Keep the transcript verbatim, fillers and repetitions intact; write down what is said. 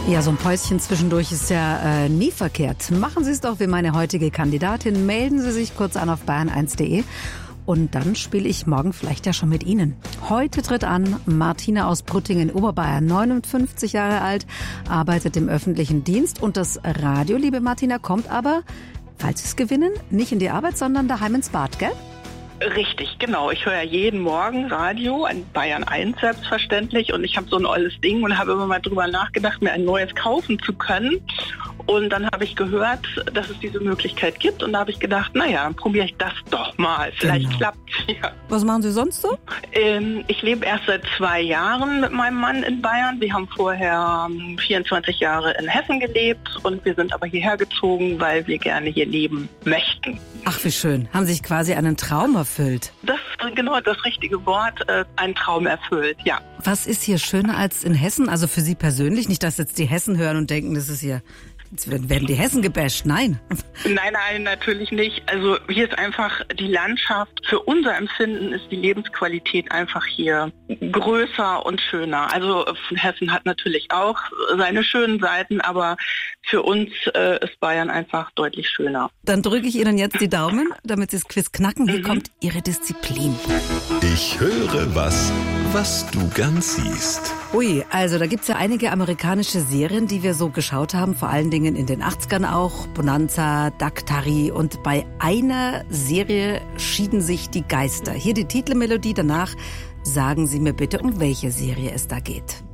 Ja, so ein Päuschen zwischendurch ist ja äh, nie verkehrt. Machen Sie es doch wie meine heutige Kandidatin. Melden Sie sich kurz an auf bayern eins punkt de und dann spiele ich morgen vielleicht ja schon mit Ihnen. Heute tritt an Martina aus Brüttingen, Oberbayern, neunundfünfzig Jahre alt, arbeitet im öffentlichen Dienst und das Radio, liebe Martina, kommt aber, falls Sie es gewinnen, nicht in die Arbeit, sondern daheim ins Bad, gell? Richtig, genau. Ich höre ja jeden Morgen Radio, an Bayern eins selbstverständlich, und ich habe so ein olles Ding und habe immer mal drüber nachgedacht, mir ein neues kaufen zu können. Und dann habe ich gehört, dass es diese Möglichkeit gibt, und da habe ich gedacht, naja, dann probiere ich das doch mal. Vielleicht Genau. klappt es ja. Was machen Sie sonst so? Ähm, ich lebe erst seit zwei Jahren mit meinem Mann in Bayern. Wir haben vorher ähm, vierundzwanzig Jahre in Hessen gelebt, und wir sind aber hierher gezogen, weil wir gerne hier leben möchten. Ach, wie schön. Haben sich quasi einen Traum erfüllt. Das ist genau das richtige Wort, äh, ein Traum erfüllt, ja. Was ist hier schöner als in Hessen? Also für Sie persönlich, nicht, dass jetzt die Hessen hören und denken, das ist hier, jetzt werden die Hessen gebasht. Nein. Nein, nein, natürlich nicht. Also hier ist einfach die Landschaft, für unser Empfinden ist die Lebensqualität einfach hier größer und schöner. Also Hessen hat natürlich auch seine schönen Seiten, aber für uns äh, ist Bayern einfach deutlich schöner. Dann drücke ich Ihnen jetzt die Daumen, damit Sie das Quiz knacken. Hier mhm. kommt Ihre Disziplin. Ich höre was, was du gern siehst. Ui, also da gibt's ja einige amerikanische Serien, die wir so geschaut haben, vor allen Dingen in den achtzigern auch, Bonanza, Daktari, und bei einer Serie schieden sich die Geister. Hier die Titelmelodie, danach sagen Sie mir bitte, um welche Serie es da geht.